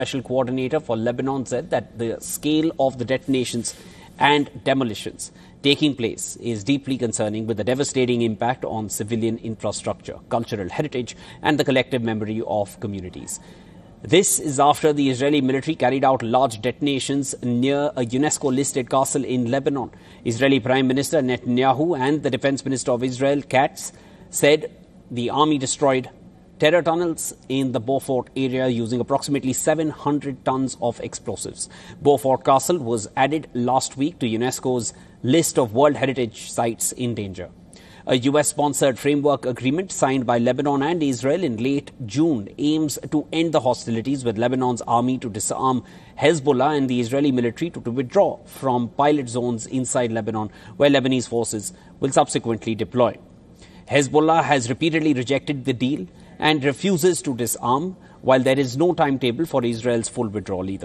Special Coordinator for Lebanon said that the scale of the detonations and demolitions taking place is deeply concerning, with the devastating impact on civilian infrastructure, cultural heritage and the collective memory of communities. This is after the Israeli military carried out large detonations near a UNESCO-listed castle in Lebanon. Israeli Prime Minister Netanyahu and the Defense Minister of Israel, Katz, said the army destroyed terror tunnels in the Beaufort area using approximately 700 tons of explosives. Beaufort Castle was added last week to UNESCO's list of World Heritage Sites in danger. A US-sponsored framework agreement signed by Lebanon and Israel in late June aims to end the hostilities, with Lebanon's army to disarm Hezbollah and the Israeli military to withdraw from pilot zones inside Lebanon, where Lebanese forces will subsequently deploy. Hezbollah has repeatedly rejected the deal and refuses to disarm, while there is no timetable for Israel's full withdrawal either.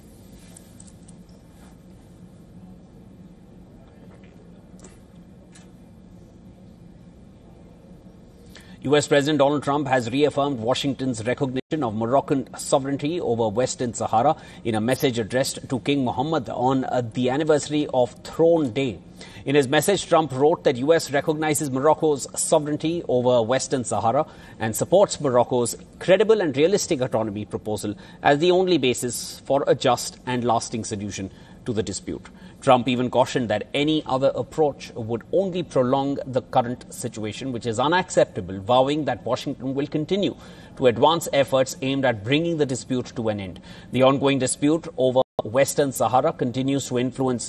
US President Donald Trump has reaffirmed Washington's recognition of Moroccan sovereignty over Western Sahara in a message addressed to King Mohammed on the anniversary of Throne Day. In his message, Trump wrote that US recognizes Morocco's sovereignty over Western Sahara and supports Morocco's credible and realistic autonomy proposal as the only basis for a just and lasting solution to the dispute. Trump even cautioned that any other approach would only prolong the current situation, which is unacceptable, vowing that Washington will continue to advance efforts aimed at bringing the dispute to an end. The ongoing dispute over Western Sahara continues to influence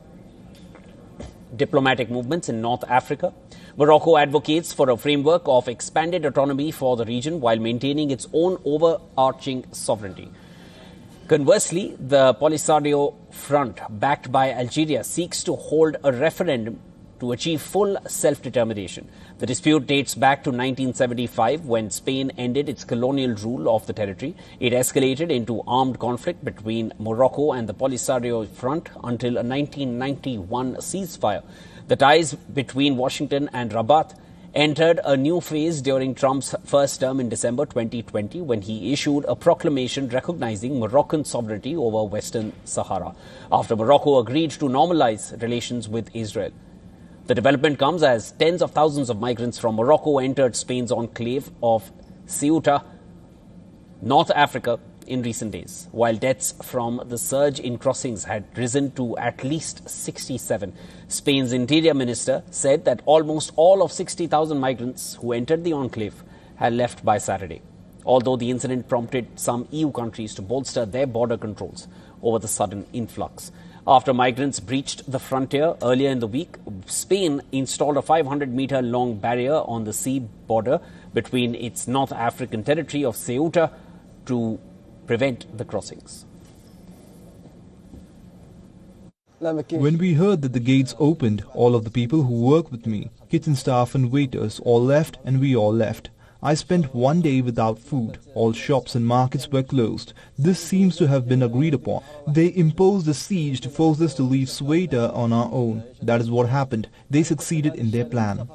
diplomatic movements in North Africa. Morocco advocates for a framework of expanded autonomy for the region while maintaining its own overarching sovereignty. Conversely, the Polisario Front, backed by Algeria, seeks to hold a referendum to achieve full self-determination. The dispute dates back to 1975, when Spain ended its colonial rule of the territory. It escalated into armed conflict between Morocco and the Polisario Front until a 1991 ceasefire. The ties between Washington and Rabat entered a new phase during Trump's first term in December 2020, when he issued a proclamation recognizing Moroccan sovereignty over Western Sahara, after Morocco agreed to normalize relations with Israel. The development comes as tens of thousands of migrants from Morocco entered Spain's enclave of Ceuta, North Africa, in recent days, while deaths from the surge in crossings had risen to at least 67. Spain's interior minister said that almost all of 60,000 migrants who entered the enclave had left by Saturday, although the incident prompted some EU countries to bolster their border controls over the sudden influx. After migrants breached the frontier earlier in the week, Spain installed a 500-meter-long barrier on the sea border between its North African territory of Ceuta to prevent the crossings. When we heard that the gates opened, all of the people who work with me, kitchen staff and waiters, all left, and we all left. I spent one day without food. All shops and markets were closed. This seems to have been agreed upon. They imposed a siege to force us to leave Ceuta on our own. That is what happened. They succeeded in their plan.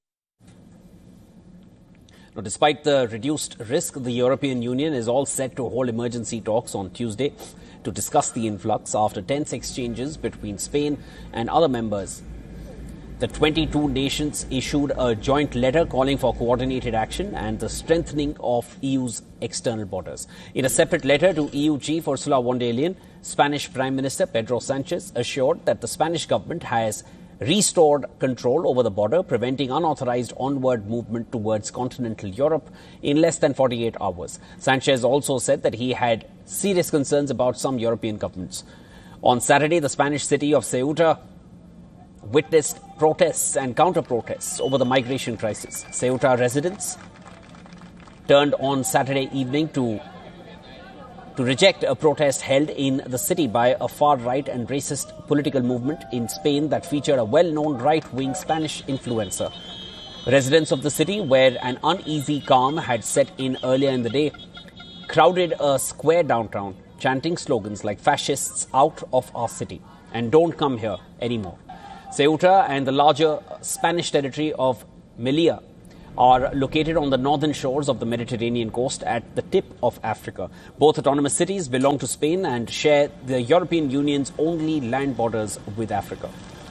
Now, despite the reduced risk, the European Union is all set to hold emergency talks on Tuesday to discuss the influx after tense exchanges between Spain and other members. The 22 nations issued a joint letter calling for coordinated action and the strengthening of EU's external borders. In a separate letter to EU Chief Ursula von der Leyen, Spanish Prime Minister Pedro Sanchez assured that the Spanish government has restored control over the border, preventing unauthorized onward movement towards continental Europe in less than 48 hours. Sanchez also said that he had serious concerns about some European governments. On Saturday, the Spanish city of Ceuta witnessed protests and counter-protests over the migration crisis. Ceuta residents turned on Saturday evening to reject a protest held in the city by a far-right and racist political movement in Spain that featured a well-known right-wing Spanish influencer. Residents of the city, where an uneasy calm had set in earlier in the day, crowded a square downtown, chanting slogans like "Fascists out of our city" and "Don't come here anymore." Ceuta and the larger Spanish territory of Melilla are located on the northern shores of the Mediterranean coast at the tip of Africa. Both autonomous cities belong to Spain and share the European Union's only land borders with Africa.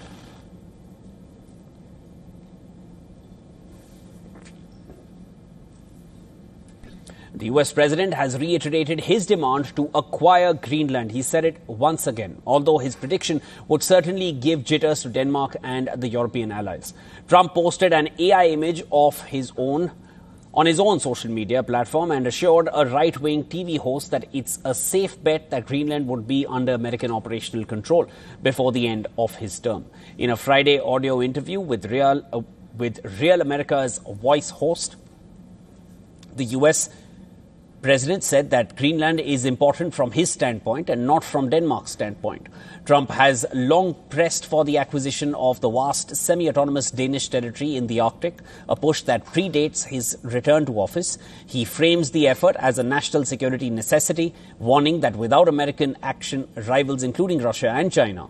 The US president has reiterated his demand to acquire Greenland. He said it once again, although his prediction would certainly give jitters to Denmark and the European allies. Trump posted an AI image of his own on his own social media platform and assured a right-wing TV host that it's a safe bet that Greenland would be under American operational control before the end of his term. In a Friday audio interview with Real America's Voice host, the US President said that Greenland is important from his standpoint and not from Denmark's standpoint. Trump has long pressed for the acquisition of the vast semi-autonomous Danish territory in the Arctic, a push that predates his return to office. He frames the effort as a national security necessity, warning that without American action, rivals including Russia and China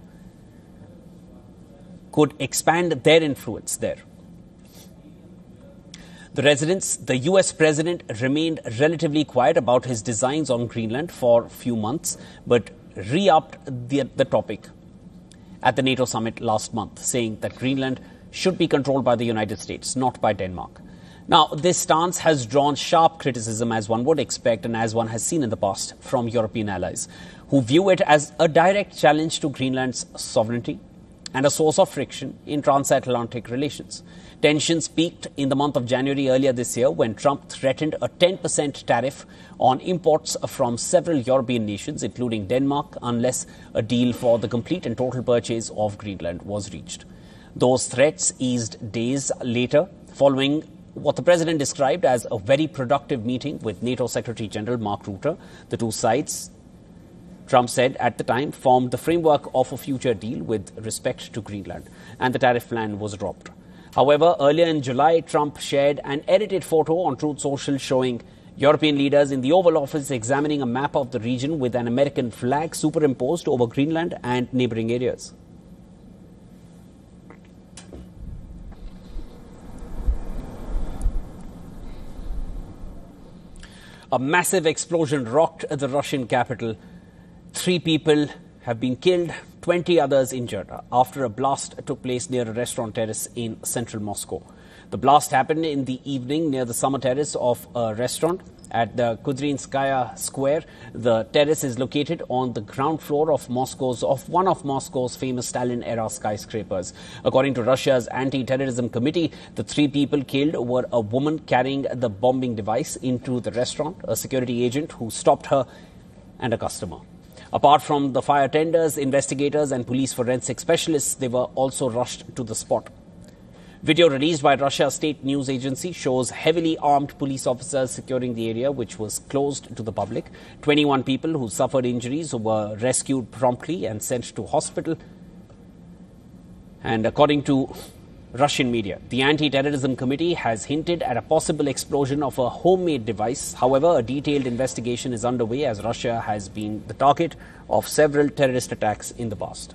could expand their influence there. The US president remained relatively quiet about his designs on Greenland for a few months, but re-upped the topic at the NATO summit last month, saying that Greenland should be controlled by the United States, not by Denmark. Now, this stance has drawn sharp criticism, as one would expect and as one has seen in the past, from European allies, who view it as a direct challenge to Greenland's sovereignty and a source of friction in transatlantic relations. Tensions peaked in the month of January earlier this year when Trump threatened a 10% tariff on imports from several European nations, including Denmark, unless a deal for the complete and total purchase of Greenland was reached. Those threats eased days later, following what the president described as a very productive meeting with NATO Secretary General Mark Rutte. The two sides, Trump said at the time, formed the framework of a future deal with respect to Greenland, and the tariff plan was dropped. However, earlier in July, Trump shared an edited photo on Truth Social showing European leaders in the Oval Office examining a map of the region with an American flag superimposed over Greenland and neighboring areas. A massive explosion rocked the Russian capital. 3 people have been killed, 20 others injured after a blast took place near a restaurant terrace in central Moscow. The blast happened in the evening near the summer terrace of a restaurant at the Kudrinskaya Square. The terrace is located on the ground floor of one of Moscow's famous Stalin-era skyscrapers. According to Russia's anti-terrorism committee, the 3 people killed were a woman carrying the bombing device into the restaurant, a security agent who stopped her, and a customer. Apart from the fire tenders, investigators and police forensic specialists, they were also rushed to the spot. Video released by Russia's state news agency shows heavily armed police officers securing the area, which was closed to the public. 21 people who suffered injuries were rescued promptly and sent to hospital. And according to Russian media, the Anti-Terrorism Committee has hinted at a possible explosion of a homemade device. However, a detailed investigation is underway as Russia has been the target of several terrorist attacks in the past.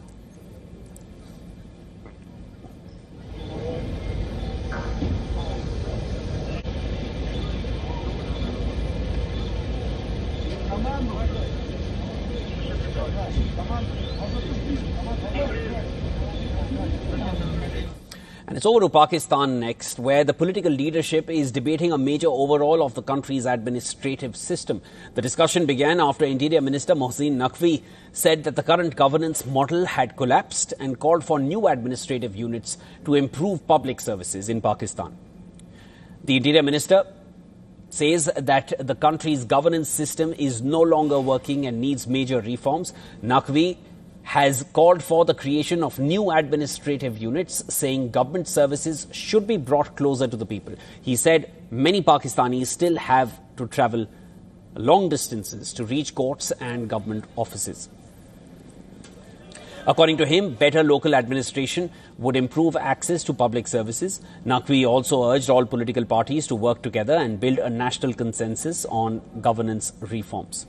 And it's over to Pakistan next, where the political leadership is debating a major overhaul of the country's administrative system. The discussion began after Interior Minister Mohsin Naqvi said that the current governance model had collapsed and called for new administrative units to improve public services in Pakistan. The Interior Minister says that the country's governance system is no longer working and needs major reforms. Naqvi has called for the creation of new administrative units, saying government services should be brought closer to the people. He said many Pakistanis still have to travel long distances to reach courts and government offices. According to him, better local administration would improve access to public services. Naqvi also urged all political parties to work together and build a national consensus on governance reforms.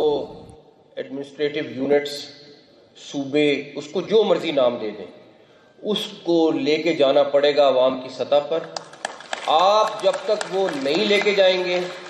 Administrative units सूबे उसको जो मर्जी नाम दे दें उसको लेके जाना पड़ेगा आवाम की सतह पर। आप जब तक वो नहीं लेके जाएंगे